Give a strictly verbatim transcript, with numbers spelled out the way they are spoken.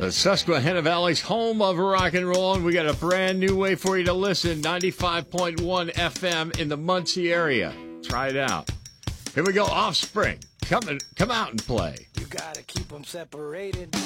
The Susquehanna Valley's home of rock and roll, and we got a brand new way for you to listen, ninety-five point one F M in the Muncie area. Try it out. Here we go, Offspring. Come, and, come out and play. You gotta keep them separated.